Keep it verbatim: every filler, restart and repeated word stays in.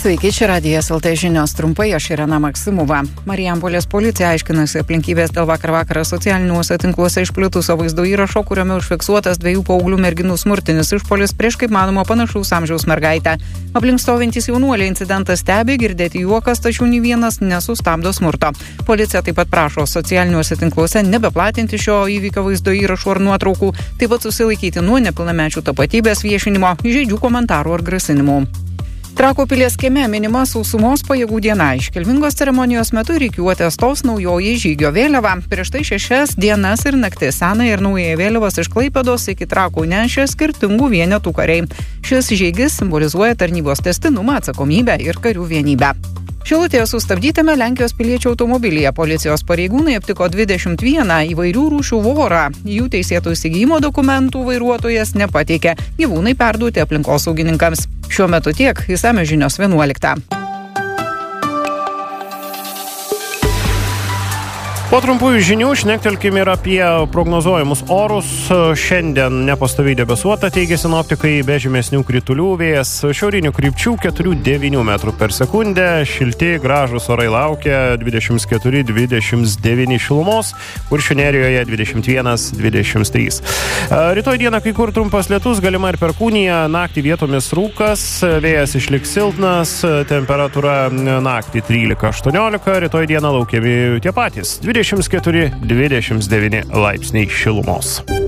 Sveiki, čia Radijas L T žinios trumpai, aš Irena Maksimova. Marijampolės policija aiškinasi aplinkybės dėl vakar vakarą socialiniuose tinkluose išplitusio vaizdo įrašo, kuriame užfiksuotas dviejų paauglių merginų smurtinis išpuolis prieš kaip manoma panašaus amžiaus mergaitę. Aplink stovintys jaunuoliai incidentą stebi, girdėti juokas, tačiau nei vienas nesustabdo smurto. Policija taip pat prašo socialiniuose tinkluose nebeplatinti šio įvykio vaizdo įrašų ar nuotraukų, taip pat susilaikyti nuo nepilnamečių tapatybės viešinimo, įžeidžių komentarų ar grasinimų. Trakų pilies kieme minima sausumos pajėgų diena. Iškilmingos ceremonijos metu rikiuotės stos naujoji žygio vėliava. Prieš tai šešias dienas ir naktis senąją ir naująją vėliavas iš Klaipėdos iki Trakų nešė skirtingų vienetų kariai. Šis žygis simbolizuoja tarnybos tęstinumą, atsakomybę ir karių vienybę. Šilutėje sustabdytame Lenkijos piliečių automobilyje policijos pareigūnai aptiko dvidešimt vieną įvairių rūšių vorą. Jų teisėtų įsigijimo dokumentų vairuotojas nepateikė. Gyvūnai perduoti aplinkosaugininkams. Šiuo metu tiek, išsamios žinios vienuoliktą. Po trumpųjų žinių šnektelkime ir apie prognozuojamus orus. Šiandien nepastoviai debesuota, teigia sinoptikai, be žymesnių kritulių, vėjas šiaurinių krypčių keturi devyni metrų per sekundę, šilti, gražūs orai laukia dvidešimt keturi dvidešimt devyni šilumos, Kuršių Nerijoje dvidešimt vienas dvidešimt trys. Rytoj dieną kai kur trumpas lietus, galima ir perkūnija, naktį vietomis rūkas, vėjas išliks silpnas, temperatūra naktį trylika aštuoniolika, rytoj dieną laukiami tie patys dvidešimt keturi dvidešimt devyni laipsniai šilumos.